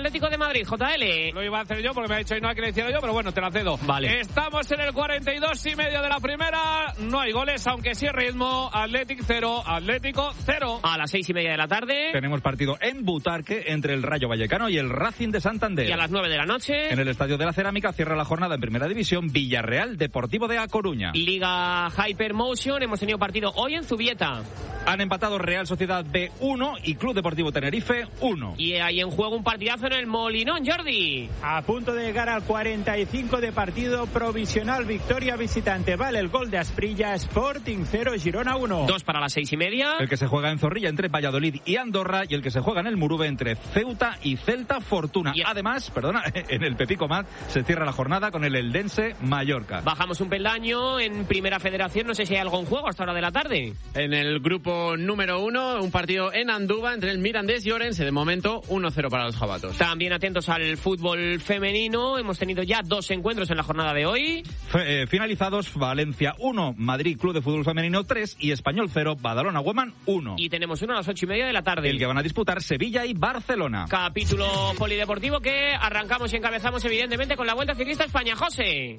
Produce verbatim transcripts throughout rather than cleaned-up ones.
Atlético de Madrid, J L. Lo iba a hacer yo porque me ha dicho Ainhoa que le hiciera yo, pero bueno, te la cedo. Vale. Estamos en el cuarenta y dos y medio de la primera. No hay goles, aunque sí ritmo. Athletic cero, Atlético cero. A las seis y media de la tarde. Tenemos partido en Butarque entre el Rayo Vallecano y el Racing de Santander. Y a las nueve de la noche. En el Estadio de la Cerámica cierra la jornada en Primera División Villarreal Deportivo de A Coruña. Liga Hypermotion. Hemos tenido partido hoy en Zubieta. Han empatado Real Sociedad B uno y Club Deportivo Tenerife uno. Y hay en juego un partidazo en el Molinón, Jordi. A punto de llegar al cuarenta y cinco de partido provisional. Victoria visitante. Vale el gol de Asprilla. Sporting cero, Girona uno. Dos para las seis y media. El que se juega en Zorrilla entre Valladolid y Andorra y el que se juega en el Murube entre Ceuta y Celta Fortuna. Y además, perdona, en el Pepico Mat se cierra la jornada con el Eldense Mallorca. Bajamos un peldaño en Primera Federación. No sé si hay algo en juego hasta hora de la tarde. En el grupo número uno, un partido en Andúba entre el Mirandés y Orense. De momento, uno cero para los jabatos. También atentos al fútbol femenino. Hemos tenido ya dos encuentros en la jornada de hoy. F- eh, finalizados, Valencia uno, Madrid Club de Fútbol Femenino tres y Español cero, Badalona Woman uno. Y tenemos uno a las ocho y media de la tarde. El que van a disputar Sevilla y Barcelona. Capítulo polideportivo que arrancamos y encabezamos evidentemente con la Vuelta Ciclista España. José.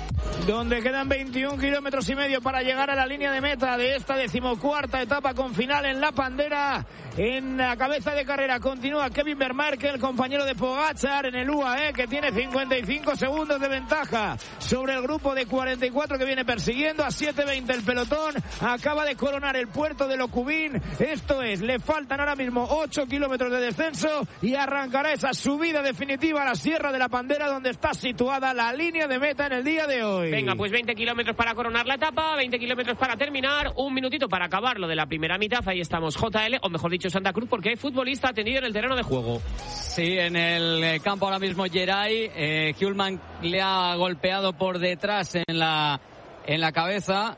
Donde quedan veintiún kilómetros y medio para llegar a la línea de meta de esta decimocuarta etapa con final en La Pandera. En la cabeza de carrera continúa Kevin Vermaerke, el compañero de Pogačar en el U A E, que tiene cincuenta y cinco segundos de ventaja sobre el grupo de cuarenta y cuatro que viene persiguiendo. A siete veinte el pelotón acaba de coronar el puerto de Locubín. Esto es, le faltan ahora mismo ocho kilómetros de descenso y arrancará esa subida definitiva a la Sierra de la Pandera, donde está situada la línea de meta en el día de hoy. Venga, pues veinte kilómetros para coronar la etapa, veinte kilómetros para terminar, un minutito para acabar lo de la primera mitad. Ahí estamos, J L, o mejor dicho Santa Cruz, porque hay futbolista atendido en el terreno de juego. Sí, en el campo ahora mismo Geray, eh, Hjulman le ha golpeado por detrás en la en la cabeza.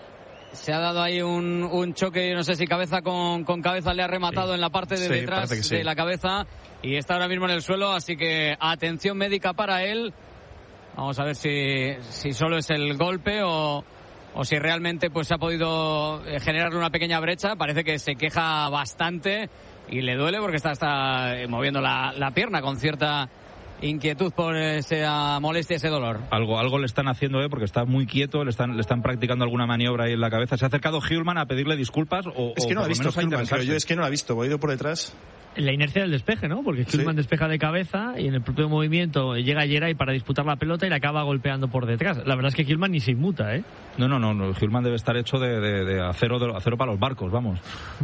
Se ha dado ahí un, un choque, no sé si cabeza con, con cabeza le ha rematado sí. en la parte de sí, detrás sí. de la cabeza y está ahora mismo en el suelo, así que atención médica para él. Vamos a ver si, si solo es el golpe o, o si realmente pues ha podido generarle una pequeña brecha. Parece que se queja bastante y le duele porque está, está moviendo la, la pierna con cierta inquietud por esa molestia, ese dolor. Algo algo le están haciendo, ¿eh? Porque está muy quieto, le están le están practicando alguna maniobra ahí en la cabeza. Se ha acercado Hjulman a pedirle disculpas o es que o no por ha visto Hjulman, pero yo es que no lo ha visto, he ido por detrás. La inercia del despeje, ¿no? Porque Hjulman sí. despeja de cabeza y en el propio movimiento llega Geray para disputar la pelota y le acaba golpeando por detrás. La verdad es que Hjulman ni se inmuta, ¿eh? No, no, no, no. Hjulman debe estar hecho de, de, de acero de acero para los barcos, vamos.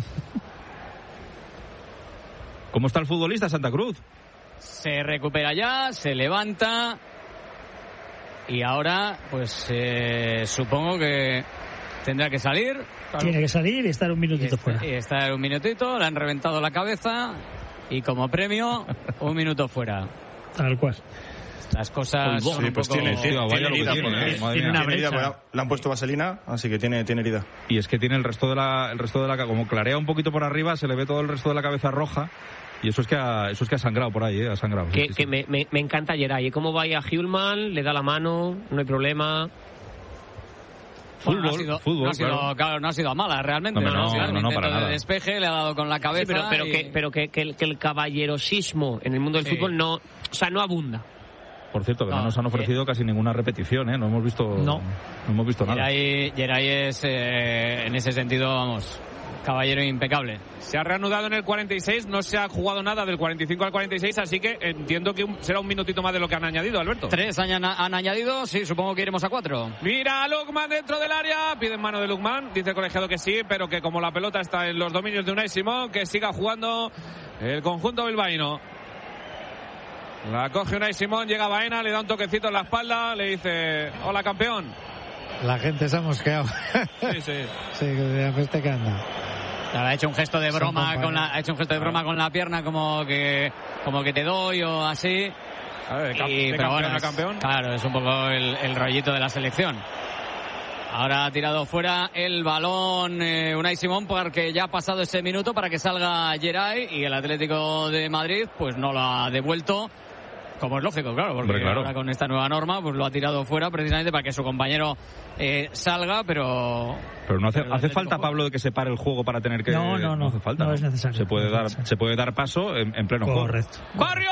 ¿Cómo está el futbolista Santa Cruz? Se recupera ya, se levanta y ahora pues eh, supongo que tendrá que salir. Tiene que salir y estar un minutito y fuera. Y estar un minutito, le han reventado la cabeza y como premio un minuto fuera. Tal cual. Las cosas son sí, un pues poco... tiene, tiene, tiene herida, tiene, tiene, tiene, tiene una brecha. Herida, le han puesto vaselina, así que tiene, tiene herida. Y es que tiene el resto de la, el resto de la, como clarea un poquito por arriba, se le ve todo el resto de la cabeza roja. Y eso es que ha, eso es que ha sangrado por ahí, ¿eh? Ha sangrado. Que, sí, sí, que sí. Me, me, me encanta Geray, ¿eh? Cómo vaya Hjulman, le da la mano, no hay problema. Bueno, Fútbol, no ha sido, fútbol, no ha sido, claro. Claro, no ha sido a mala realmente. No, no, no, no, no, no para de nada. despeje, le ha dado con la cabeza. Sí, pero pero, y... que, pero que, que, el, que el caballerosismo en el mundo del sí. fútbol no, o sea, no abunda. Por cierto, que no, no nos han ofrecido eh, casi ninguna repetición, ¿eh? No hemos visto, no, no hemos visto nada. Geray, Geray es, eh, en ese sentido, vamos, caballero impecable. Se ha reanudado en el cuarenta y seis, no se ha jugado nada del cuarenta y cinco al cuarenta y seis, así que entiendo que un, será un minutito más de lo que han añadido, Alberto. Tres han, han añadido, sí, supongo que iremos a cuatro. Mira a Lukman dentro del área, pide en mano de Lukman, dice el colegiado que sí, pero que como la pelota está en los dominios de Unai Simón, que siga jugando el conjunto bilbaíno. La coge Unai Simón, llega Baena, le da un toquecito en la espalda, le dice, hola campeón. La gente se ha mosqueado. Sí, sí. Sí, que este que anda. Ha hecho un gesto de broma con la, ha hecho un gesto de broma con la pierna, como que, como que te doy o así. A ver, de y, de pero campeón bueno, a es, campeón. Claro, es un poco el, el rollito de la selección. Ahora ha tirado fuera el balón eh, Unai Simón porque ya ha pasado ese minuto para que salga Geray y el Atlético de Madrid pues no lo ha devuelto. Como es lógico, claro, porque Hombre, claro. ahora con esta nueva norma pues lo ha tirado fuera precisamente para que su compañero eh, salga, pero... Pero no hace, pero hace falta, juego. Pablo, de que se pare el juego para tener que... No, no, no, no hace falta. no ¿no? es necesario. Se puede, no dar, necesario. se puede dar paso en, en pleno Correcto. juego. Barrios,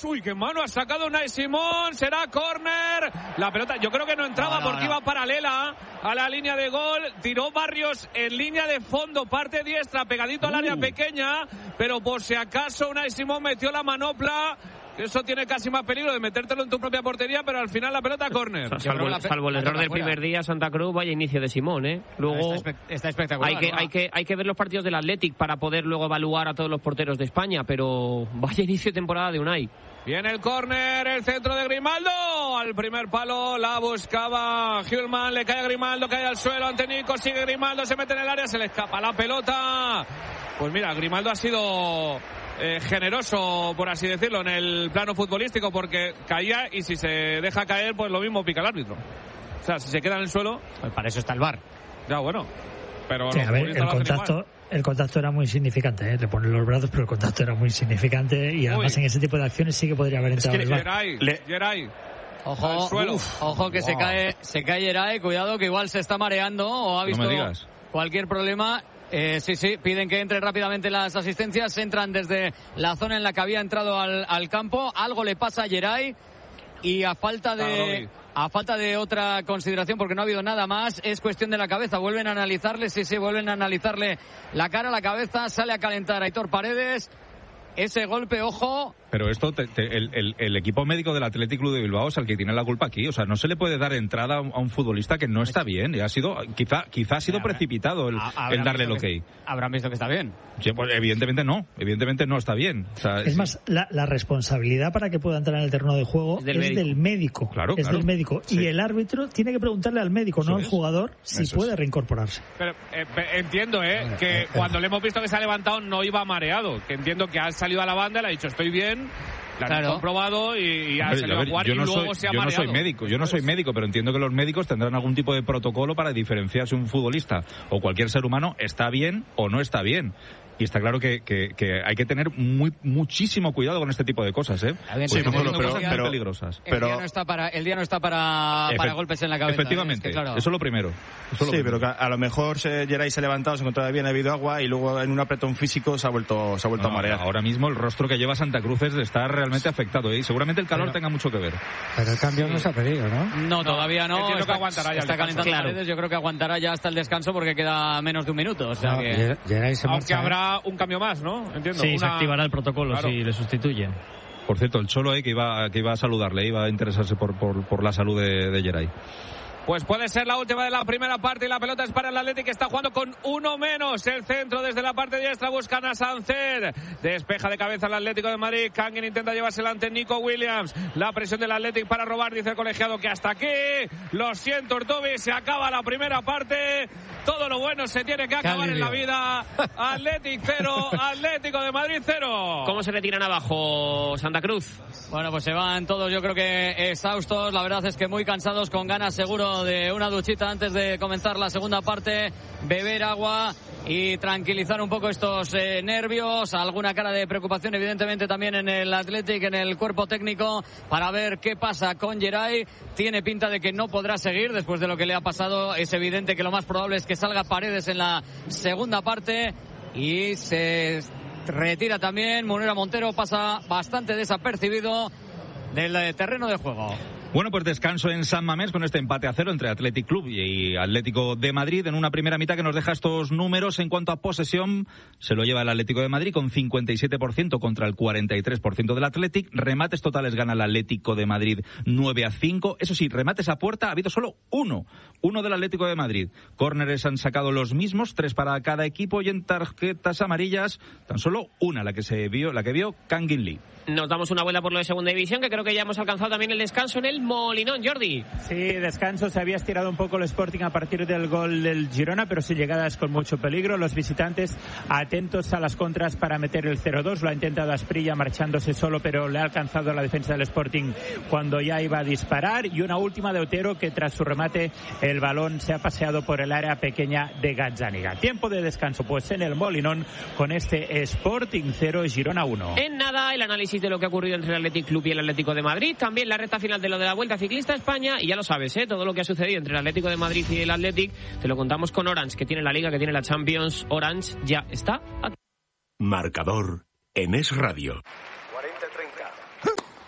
Uy, qué mano ha sacado Unai Simón. Será córner. La pelota, yo creo que no entraba no, no, porque no. iba paralela a la línea de gol. Tiró Barrios en línea de fondo, parte diestra, pegadito al uh. área pequeña. Pero por si acaso Unai Simón metió la manopla. Eso tiene casi más peligro de metértelo en tu propia portería, pero al final la pelota córner. Salvo, la pe- salvo el error del primer día, Santa Cruz, vaya inicio de Simón, ¿eh? Luego está, espe- está espectacular. Hay que, ¿no? hay, que, hay que ver los partidos del Athletic para poder luego evaluar a todos los porteros de España, pero vaya inicio de temporada de Unai. Viene el córner, el centro de Grimaldo. Al primer palo la buscaba Hjulmand, le cae a Grimaldo, cae al suelo ante Nico, sigue Grimaldo, se mete en el área, se le escapa la pelota. Pues mira, Grimaldo ha sido... Eh, generoso, por así decirlo, en el plano futbolístico, porque caía y si se deja caer, pues lo mismo pica el árbitro. O sea, si se queda en el suelo... Pues para eso está el V A R. Ya, bueno. Pero sí, a ver, el contacto, el contacto era muy significante, ¿eh? Le ponen los brazos, pero el contacto era muy significante y además Uy. en ese tipo de acciones sí que podría haber entrado es que el V A R. Geray, Le... Geray. Ojo, uf, ojo que wow. se cae, se cae Geray, cuidado que igual se está mareando o ha visto no cualquier problema. Eh, sí, sí, piden que entren rápidamente las asistencias, entran desde la zona en la que había entrado al, al campo, algo le pasa a Geray y a falta de a falta de otra consideración, porque no ha habido nada más, es cuestión de la cabeza, vuelven a analizarle, sí, sí, vuelven a analizarle la cara, la cabeza, sale a calentar Aitor Paredes, ese golpe, ojo. Pero esto, te, te, el, el, el equipo médico del Athletic Club de Bilbao es el que tiene la culpa aquí. O sea, no se le puede dar entrada a un, a un futbolista que no está bien. Y ha sido, quizá, quizá ha sido Habrá, precipitado el, el darle el ok. Que, habrán visto que está bien. Sí, pues evidentemente no. Evidentemente no está bien. O sea, es sí. más, la, la responsabilidad para que pueda entrar en el terreno de juego es del, es médico. del médico. Claro, es claro. del médico. Sí. Y el árbitro tiene que preguntarle al médico, Eso no al es. jugador, si Eso puede es. reincorporarse. Pero eh, entiendo, ¿eh? Vale, que eh, cuando eh. le hemos visto que se ha levantado no iba mareado. Que entiendo que ha salido a la banda, le ha dicho estoy bien. La han claro. comprobado y, y ha salido a jugar y no luego soy, se ha yo mareado. no soy médico, yo no soy médico, pero entiendo que los médicos tendrán algún tipo de protocolo para diferenciar si un futbolista o cualquier ser humano está bien o no está bien. Y está claro que, que, que hay que tener muy muchísimo cuidado con este tipo de cosas, ¿eh? Ver, sí, no, pero, pero, cosas pero, muy peligrosas. El, pero, día no está para, el día no está para, para golpes en la cabeza. Efectivamente, ¿eh? Es que, claro. eso es lo primero. Eso sí, lo pero que a lo mejor Geray se ha levantado, se encontraba bien, ha habido agua y luego en un apretón físico se ha vuelto, se ha vuelto no, a marear. Ahora mismo el rostro que lleva Santa Cruz es de estar realmente afectado, ¿eh? Y seguramente el calor pero, tenga mucho que ver. Pero el cambio sí. no se ha pedido, ¿no? No, todavía no. Entiendo está, que aguantará ya está calentando claro. Paredes, yo creo que aguantará ya hasta el descanso porque queda menos de un minuto. O sea no, que... Geray se Aunque marcha, habrá un cambio más, ¿no? Entiendo. Sí, una... se activará el protocolo claro. si le sustituyen. Por cierto, el Cholo eh, que iba que iba a saludarle, iba a interesarse por por, por la salud de, de Geray. Pues puede ser la última de la primera parte y la pelota es para el Athletic que está jugando con uno menos. El centro desde la parte diestra buscan a Sánchez. Despeja de cabeza el Atlético de Madrid. Kangin intenta llevársela ante Nico Williams. La presión del Athletic para robar, dice el colegiado que hasta aquí. Lo siento, Urtubi, se acaba la primera parte. Todo lo bueno se tiene que acabar en la vida. Athletic cero, Atlético de Madrid cero. ¿Cómo se le tiran abajo Santa Cruz? Bueno, pues se van todos, yo creo que exhaustos. La verdad es que muy cansados, con ganas seguro de una duchita antes de comenzar la segunda parte, beber agua y tranquilizar un poco estos eh, nervios, alguna cara de preocupación evidentemente también en el Athletic, en el cuerpo técnico, para ver qué pasa con Geray. Tiene pinta de que no podrá seguir después de lo que le ha pasado. Es evidente que lo más probable es que salga Paredes en la segunda parte y se retira también Munera Montero, pasa bastante desapercibido del terreno de juego. Bueno, pues descanso en San Mamés con este empate a cero entre Athletic Club y Atlético de Madrid en una primera mitad que nos deja estos números. En cuanto a posesión, se lo lleva el Atlético de Madrid con cincuenta y siete por ciento contra el cuarenta y tres por ciento del Athletic. Remates totales gana el Atlético de Madrid nueve a cinco. Eso sí, remates a puerta ha habido solo uno. Uno del Atlético de Madrid. Córneres han sacado los mismos, tres para cada equipo, y en tarjetas amarillas tan solo una, la que se vio, la que vio Kangin Lee. Nos damos una vuelta por lo de segunda división, que creo que ya hemos alcanzado también el descanso en el Molinón, Jordi. Sí, descanso, se había estirado un poco el Sporting a partir del gol del Girona, pero sin llegadas con mucho peligro. Los visitantes atentos a las contras para meter el cero dos. Lo ha intentado Asprilla marchándose solo, pero le ha alcanzado la defensa del Sporting cuando ya iba a disparar. Y una última de Otero, que tras su remate el balón se ha paseado por el área pequeña de Gazzaniga. Tiempo de descanso pues en el Molinón con este Sporting cero, Girona uno. En nada, el análisis de lo que ha ocurrido entre el Athletic Club y el Atlético de Madrid, también la recta final de lo de la Vuelta Ciclista a España, y ya lo sabes, ¿eh? Todo lo que ha sucedido entre el Atlético de Madrid y el Athletic te lo contamos con Orange, que tiene la Liga, que tiene la Champions. Orange ya está aquí. Marcador en Es Radio. cuarenta treinta.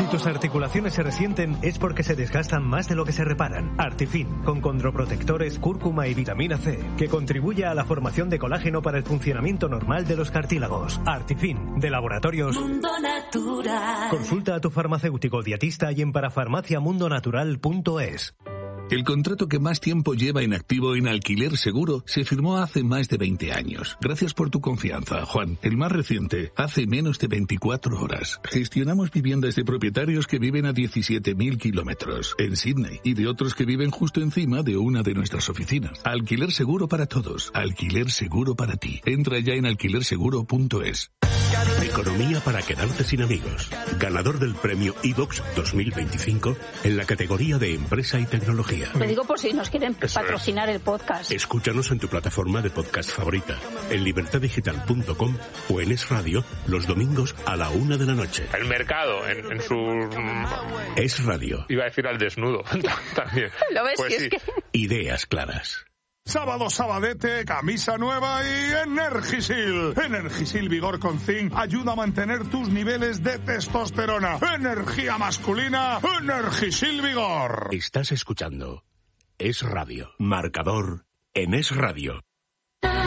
Si tus articulaciones se resienten es porque se desgastan más de lo que se reparan. Artifin, con condroprotectores, cúrcuma y vitamina C, que contribuye a la formación de colágeno para el funcionamiento normal de los cartílagos. Artifin, de Laboratorios Mundo Natural. Consulta a tu farmacéutico dietista y en parafarmaciamundonatural punto es. El contrato que más tiempo lleva en activo en Alquiler Seguro se firmó hace más de veinte años. Gracias por tu confianza, Juan. El más reciente, hace menos de veinticuatro horas. Gestionamos viviendas de propietarios que viven a diecisiete mil kilómetros en Sydney y de otros que viven justo encima de una de nuestras oficinas. Alquiler Seguro para todos. Alquiler Seguro para ti. Entra ya en alquiler seguro punto es. Economía para quedarte sin amigos. Ganador del premio iVox dos mil veinticinco en la categoría de Empresa y Tecnología. Lo digo por si nos quieren patrocinar el podcast. Escúchanos en tu plataforma de podcast favorita, en libertad digital punto com o en Es Radio los domingos a la una de la noche. El mercado en, en su... Es Radio. Iba a decir al desnudo también. ¿Lo ves? Pues que sí. es que... Ideas claras. Sábado sabadete, camisa nueva y Energisil. Energisil Vigor con Zinc ayuda a mantener tus niveles de testosterona. Energía masculina, Energisil Vigor. Estás escuchando Es Radio. Marcador en Es Radio.